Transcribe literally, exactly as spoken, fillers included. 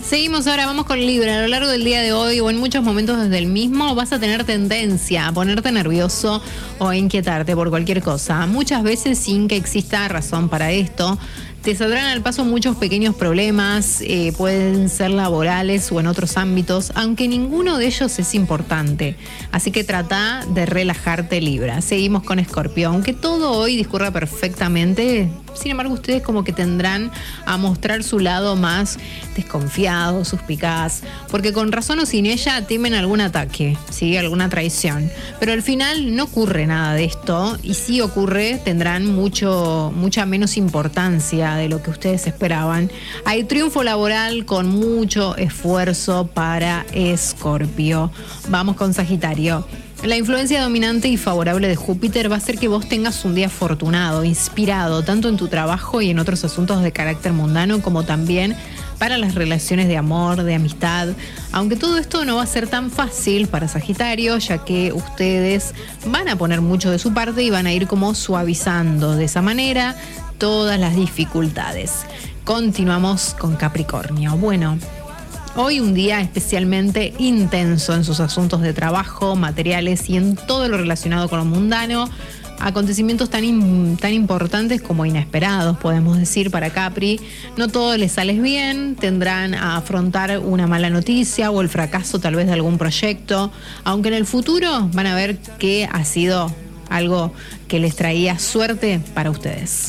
Seguimos ahora, vamos con Libra. A lo largo del día de hoy o en muchos momentos desde el mismo vas a tener tendencia a ponerte nervioso o a inquietarte por cualquier cosa. Muchas veces sin que exista razón para esto. Te saldrán al paso muchos pequeños problemas, eh, pueden ser laborales o en otros ámbitos, aunque ninguno de ellos es importante. Así que trata de relajarte, Libra. Seguimos con Escorpio. Aunque todo hoy discurra perfectamente, sin embargo ustedes como que tendrán a mostrar su lado más desconfiado, suspicaz, porque con razón o sin ella temen algún ataque, ¿sí? Alguna traición. Pero al final no ocurre nada de esto, y si ocurre tendrán mucho, mucha menos importancia de lo que ustedes esperaban. Hay triunfo laboral con mucho esfuerzo para Escorpio. Vamos con Sagitario. La influencia dominante y favorable de Júpiter va a hacer que vos tengas un día afortunado, inspirado, tanto en tu trabajo y en otros asuntos de carácter mundano, como también para las relaciones de amor, de amistad. Aunque todo esto no va a ser tan fácil para Sagitario, ya que ustedes van a poner mucho de su parte y van a ir como suavizando de esa manera todas las dificultades. Continuamos con Capricornio. Bueno, hoy un día especialmente intenso en sus asuntos de trabajo, materiales y en todo lo relacionado con lo mundano. Acontecimientos tan, in, tan importantes como inesperados, podemos decir, para Capri. No todo les sale bien, tendrán a afrontar una mala noticia o el fracaso tal vez de algún proyecto, aunque en el futuro van a ver que ha sido algo que les traía suerte para ustedes.